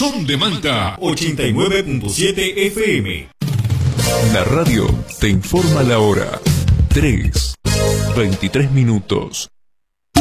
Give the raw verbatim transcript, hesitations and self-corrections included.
Son de Manta ochenta y nueve punto siete F M. La radio te informa la hora. tres, veintitrés minutos.